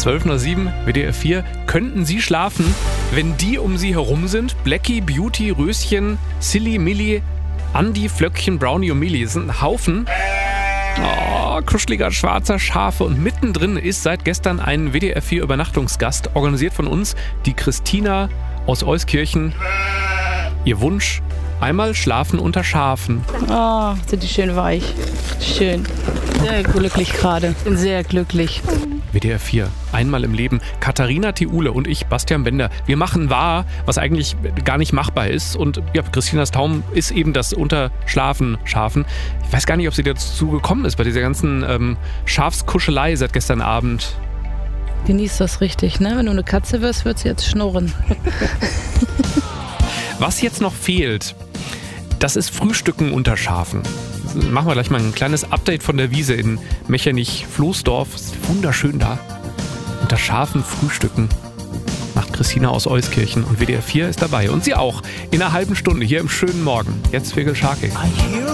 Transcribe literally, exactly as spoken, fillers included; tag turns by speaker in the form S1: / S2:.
S1: zwölf Uhr sieben, W D R vier. Könnten Sie schlafen, wenn die um Sie herum sind? Blackie, Beauty, Röschen, Silly, Millie, Andi, Flöckchen, Brownie und Millie. Das sind ein Haufen. Oh, kuscheliger schwarzer Schafe. Und mittendrin ist seit gestern ein W D R vier Übernachtungsgast, organisiert von uns, die Christina aus Euskirchen. Ihr Wunsch: einmal schlafen unter Schafen.
S2: Oh, sind die schön weich. Schön. Sehr glücklich gerade. Bin sehr glücklich.
S1: W D R vier, einmal im Leben. Katharina Thiule und ich, Bastian Bender, wir machen wahr, was eigentlich gar nicht machbar ist. Und ja, Christinas Traum ist eben das Unterschlafen, Schafen. Ich weiß gar nicht, ob sie dazu gekommen ist bei dieser ganzen ähm, Schafskuschelei seit gestern Abend.
S2: Genieß das richtig, ne? Wenn du eine Katze wirst, wird sie jetzt schnurren.
S1: Was jetzt noch fehlt, das ist Frühstücken unter Schafen. Machen wir gleich mal ein kleines Update von der Wiese in Mechernich-Floßdorf. Ist wunderschön da. Unter Schafen frühstücken. Macht Christina aus Euskirchen. Und W D R vier ist dabei. Und Sie auch. In einer halben Stunde hier im schönen Morgen. Jetzt Fegel Scharke.